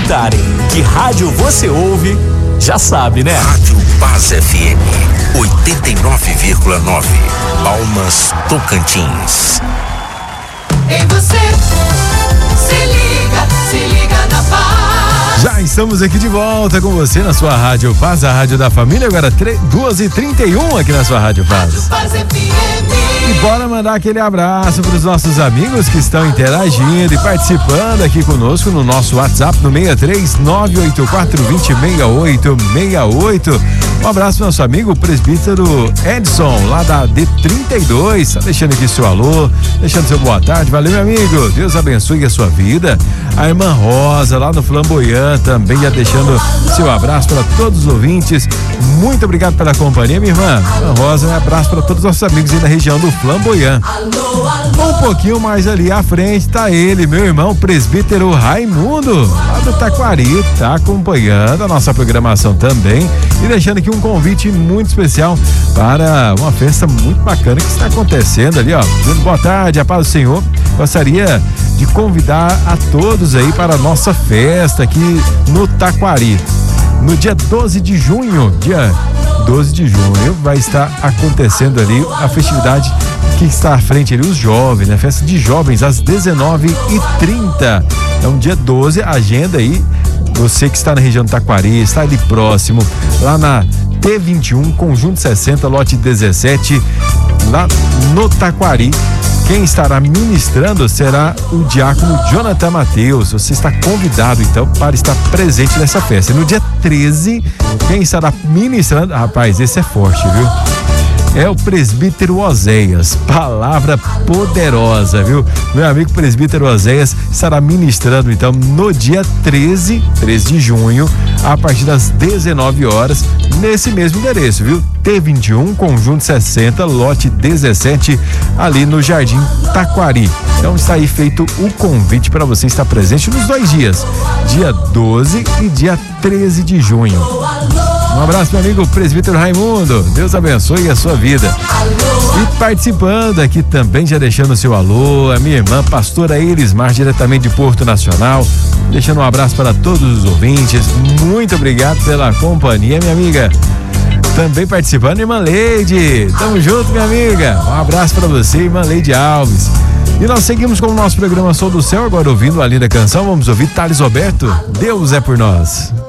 perguntarem que rádio você ouve, já sabe, né? Rádio Paz FM 89,9, Palmas, Tocantins. Em você, se liga na Paz. Já estamos aqui de volta com você na sua Rádio Paz, a rádio da família, agora 2h31 aqui na sua Rádio Paz. Paz FM. E bora mandar aquele abraço para os nossos amigos que estão interagindo e participando aqui conosco no nosso WhatsApp no 63984206868. Um abraço pro nosso amigo o presbítero Edson, lá da D32, tá deixando aqui seu alô, deixando seu boa tarde, valeu meu amigo, Deus abençoe a sua vida. A irmã Rosa, lá no Flamboyant, também já deixando seu abraço para todos os ouvintes, muito obrigado pela companhia, minha irmã. Irmã Rosa, um abraço para todos os nossos amigos aí da região do Flamboyant. Um pouquinho mais ali à frente tá ele, meu irmão, o presbítero Raimundo, lá do Taquari, tá acompanhando a nossa programação também e deixando aqui um convite muito especial para uma festa muito bacana que está acontecendo ali, ó. Boa tarde, a paz do Senhor. Gostaria de convidar a todos aí para a nossa festa aqui no Taquari. No dia 12 de junho, vai estar acontecendo ali a festividade que está à frente ali, os jovens, né? Festa de jovens às 19h30. Então, dia 12, agenda aí. Você que está na região do Taquari, está ali próximo, lá na T21, Conjunto 60, lote 17, lá no Taquari. Quem estará ministrando será o diácono Jonathan Mateus. Você está convidado, então, para estar presente nessa festa. E no dia 13, quem estará ministrando, rapaz, esse é forte, viu? É o presbítero Oséias, palavra poderosa, viu? Meu amigo presbítero Oséias estará ministrando, então, no dia 13 de junho, a partir das 19 horas, nesse mesmo endereço, viu? T21, Conjunto 60, lote 17, ali no Jardim Taquari. Então está aí feito o convite para você estar presente nos 2 dias, dia 12 e dia 13 de junho. Um abraço, meu amigo presbítero Raimundo. Deus abençoe a sua vida. E participando aqui também, já deixando o seu alô, a minha irmã, pastora Elismar, diretamente de Porto Nacional. Deixando um abraço para todos os ouvintes. Muito obrigado pela companhia, minha amiga. Também participando, irmã Leide. Tamo junto, minha amiga. Um abraço para você, irmã Leide Alves. E nós seguimos com o nosso programa Sou do Céu, agora ouvindo a linda canção. Vamos ouvir Thales Roberto, Deus é por nós.